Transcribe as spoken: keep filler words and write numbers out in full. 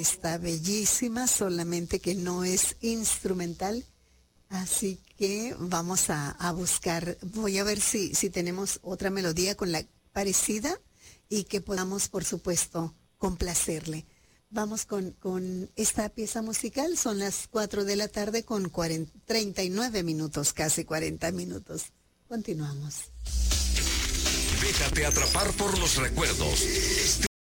está bellísima, solamente que no es instrumental. Así que vamos a, a buscar, voy a ver si, si tenemos otra melodía con la parecida y que podamos, por supuesto, complacerle. Vamos con, con esta pieza musical, son las cuatro de la tarde con cuarenta, treinta y nueve minutos, casi cuarenta minutos. Continuamos. Déjate atrapar por los recuerdos.